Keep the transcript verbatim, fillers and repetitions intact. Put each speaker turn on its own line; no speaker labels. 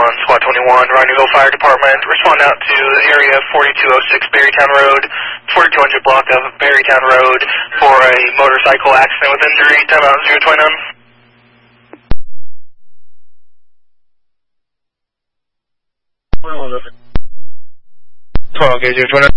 one, Squad twenty-one, Roundyville Fire Department. Respond out to area forty-two oh six Berrytown Road, forty-two hundred block of Berrytown Road for a motorcycle accident with injury. Time out zero two nine. twelve, okay, zero two nine.